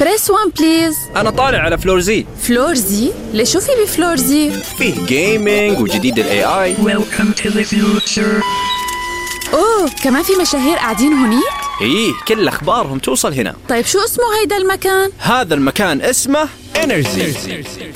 بريس 1 بليز. أنا طالع على فلور زي. فلور زي؟ ليش شو في بفلور زي؟ فيه جيمينج وجديد ال AI. Welcome to the future. أوه كمان في مشاهير قاعدين هونيك؟ إيه كل أخبارهم توصل هنا. طيب شو اسمه هيدا المكان؟ هذا المكان اسمه إنرجي.